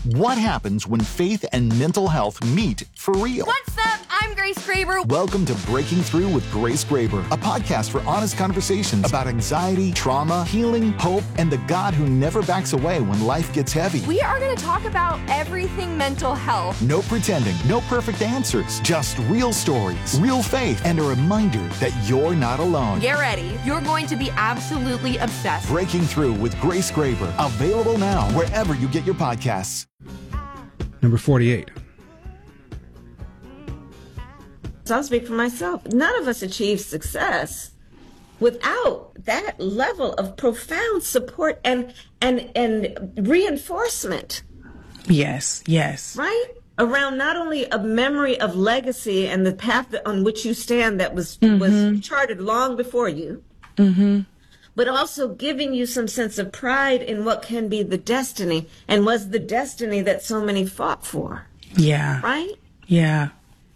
What happens when faith and mental health meet for real? What's up? I'm Grace Graber. Welcome to Breaking Through with Grace Graber, a podcast for honest conversations about anxiety, trauma, healing, hope, and the God who never backs away when life gets heavy. We are going to talk about everything mental health. No pretending, no perfect answers, just real stories, real faith, and a reminder that you're not alone. Get ready. You're going to be absolutely obsessed. Breaking Through with Grace Graber, available now wherever you get your podcasts. Number 48. I'll speak for myself. None of us achieve success without that level of profound support and reinforcement. Yes. Right? Around not only a memory of legacy and the path on which you stand that was charted long before you, but also giving you some sense of pride in what can be the destiny and was the destiny that so many fought for. Yeah. Right? Yeah.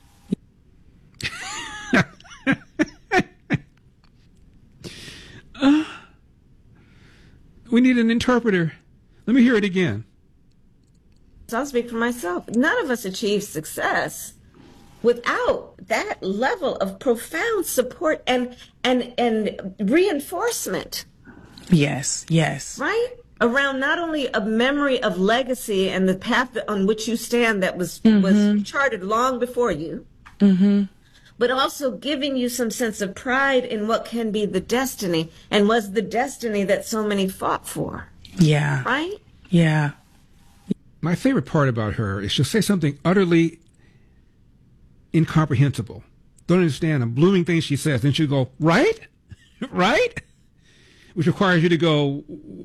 We need an interpreter. Let me hear it again. I'll speak for myself. None of us achieve success without that level of profound support and reinforcement. Yes. Right? Around not only a memory of legacy and the path on which you stand that was charted long before you, but also giving you some sense of pride in what can be the destiny and was the destiny that so many fought for. Yeah. Right? Yeah. My favorite part about her is she'll say something utterly incomprehensible. Don't understand a blooming thing she says. Then she'll go, right? Right? Which requires you to go,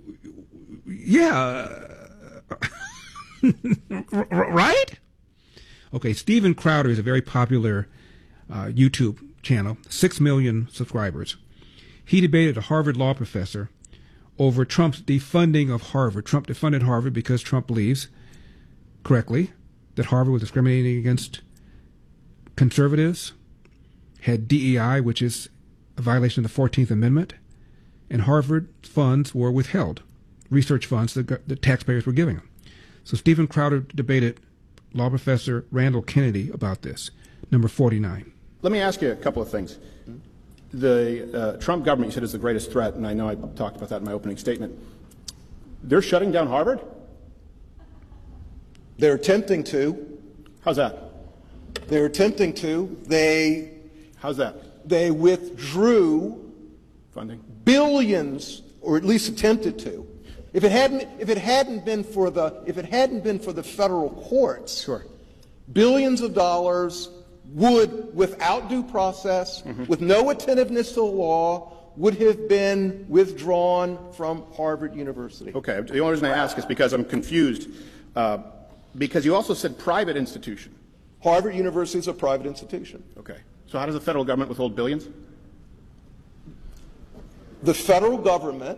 yeah. Right? Okay, Steven Crowder is a very popular YouTube channel, 6 million subscribers. He debated a Harvard law professor over Trump's defunding of Harvard. Trump defunded Harvard because Trump believes, correctly, that Harvard was discriminating against conservatives, had DEI, which is a violation of the 14th Amendment, and Harvard funds were withheld, research funds that the taxpayers were giving them. So Steven Crowder debated law professor Randall Kennedy about this. Number 49. Let me ask you a couple of things. The Trump government, you said, is the greatest threat, and I know I talked about that in my opening statement. They're shutting down Harvard? They're attempting to. How's that? They're attempting to. How's that? They withdrew Funding? billions, or at least attempted to. If it hadn't been for the federal courts, Sure. billions of dollars would, without due process, with no attentiveness to the law, would have been withdrawn from Harvard University. Okay. The only reason I ask is because I'm confused. Because you also said private institution. Harvard University is a private institution. Okay. So how does the federal government withhold billions? The federal government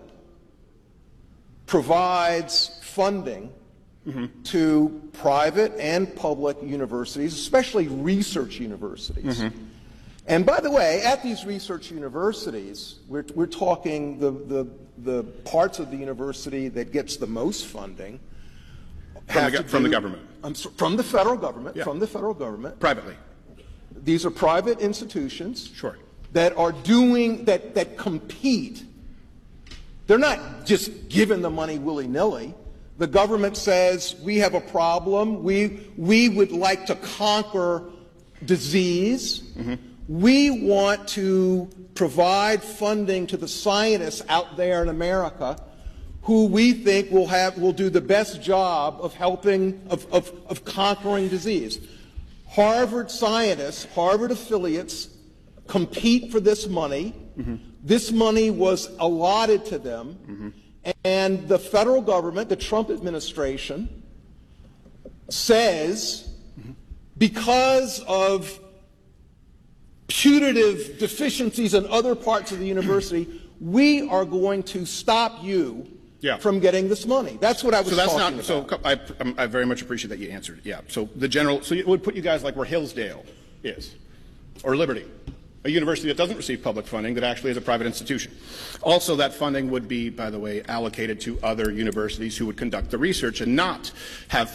provides funding to private and public universities, especially research universities. And by the way, at these research universities, we're talking the parts of the university that gets the most funding. From the government? From the federal government. Yeah. From the federal government. Privately? These are private institutions. Sure. That are doing, that compete. They're not just giving the money willy-nilly. The government says, we have a problem. We would like to conquer disease. We want to provide funding to the scientists out there in America who we think will do the best job of helping, of conquering disease. Harvard scientists, Harvard affiliates, compete for this money. This money was allotted to them. And the federal government, the Trump administration, says, because of putative deficiencies in other parts of the university, we are going to stop you from getting this money. That's what I was talking about. So I very much appreciate that you answered. Yeah. So it would put you guys like where Hillsdale is, or Liberty, a university that doesn't receive public funding that actually is a private institution. Also, that funding would be, by the way, allocated to other universities who would conduct the research and not have